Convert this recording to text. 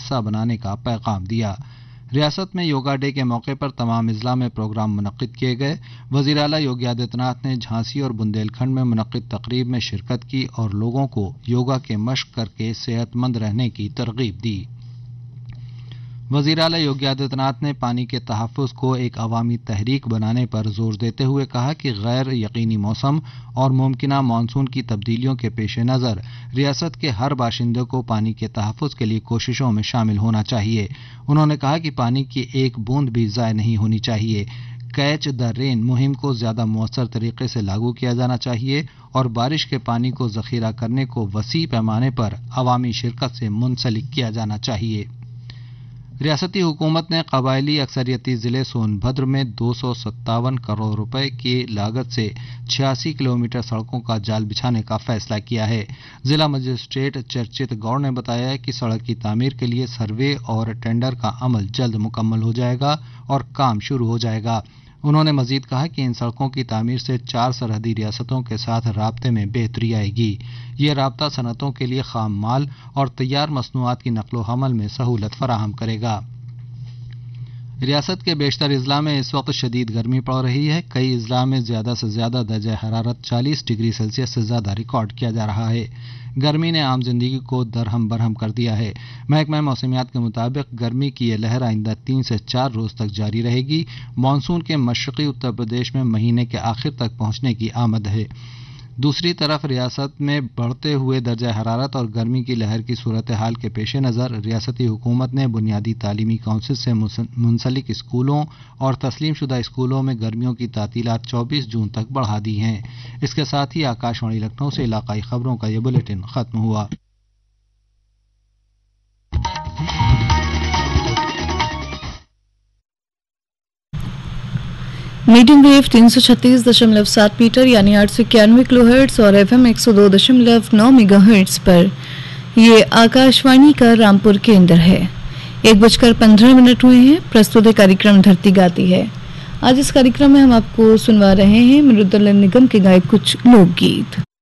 حصہ بنانے کا پیغام دیا۔ ریاست میں یوگا ڈے کے موقع پر تمام اضلاع میں پروگرام منعقد کیے گئے۔ وزیر اعلیٰ یوگی آدتیہ ناتھ نے جھانسی اور بندیل کھنڈ میں منعقد تقریب میں شرکت کی اور لوگوں کو یوگا کے مشق کر کے صحت مند رہنے کی ترغیب دی۔ وزیر اعلیٰ یوگی آدتیہ ناتھ نے پانی کے تحفظ کو ایک عوامی تحریک بنانے پر زور دیتے ہوئے کہا کہ غیر یقینی موسم اور ممکنہ مانسون کی تبدیلیوں کے پیش نظر ریاست کے ہر باشندے کو پانی کے تحفظ کے لیے کوششوں میں شامل ہونا چاہیے۔ انہوں نے کہا کہ پانی کی ایک بوند بھی ضائع نہیں ہونی چاہیے۔ کیچ دا رین مہم کو زیادہ مؤثر طریقے سے لاگو کیا جانا چاہیے اور بارش کے پانی کو ذخیرہ کرنے کو وسیع پیمانے پر عوامی شرکت سے منسلک کیا جانا چاہیے۔ ریاستی حکومت نے قبائلی اکثریتی ضلع سون بھدر میں 257 کروڑ روپے کی لاگت سے 86 کلومیٹر سڑکوں کا جال بچھانے کا فیصلہ کیا ہے۔ ضلع مجسٹریٹ چرچت گوڑ نے بتایا کہ سڑک کی تعمیر کے لیے سروے اور ٹینڈر کا عمل جلد مکمل ہو جائے گا اور کام شروع ہو جائے گا۔ انہوں نے مزید کہا کہ ان سڑکوں کی تعمیر سے 4 سرحدی ریاستوں کے ساتھ رابطے میں بہتری آئے گی۔ یہ رابطہ صنعتوں کے لیے خام مال اور تیار مصنوعات کی نقل و حمل میں سہولت فراہم کرے گا۔ ریاست کے بیشتر اضلاع میں اس وقت شدید گرمی پڑ رہی ہے۔ کئی اضلاع میں زیادہ سے زیادہ درجہ حرارت 40 ڈگری سیلسیس سے زیادہ ریکارڈ کیا جا رہا ہے۔ گرمی نے عام زندگی کو درہم برہم کر دیا ہے۔ محکمہ موسمیات کے مطابق گرمی کی یہ لہر آئندہ 3 سے 4 روز تک جاری رہے گی۔ مانسون کے مشرقی اتر پردیش میں مہینے کے آخر تک پہنچنے کی آمد ہے۔ دوسری طرف ریاست میں بڑھتے ہوئے درجہ حرارت اور گرمی کی لہر کی صورتحال کے پیش نظر ریاستی حکومت نے بنیادی تعلیمی کونسل سے منسلک اسکولوں اور تسلیم شدہ اسکولوں میں گرمیوں کی تعطیلات 24 جون تک بڑھا دی ہیں۔ اس کے ساتھ ہی آکاش وانی لکھنؤ سے علاقائی خبروں کا یہ بلیٹن ختم ہوا۔ میڈیم ویو 336.7 میٹر یعنی 891 کلو ہرٹز اور FM 102.9 میگا ہرٹز پر یہ آکاشوانی کا رامپور کیندر ہے۔ 1:15 ہوئے ہیں۔ پرستوت کاریکرم دھرتی گاتی ہے۔ آج اس کاریکرم میں ہم آپ کو سنوا رہے ہیں مرودلہ نگم کے گائے کچھ لوک گیت۔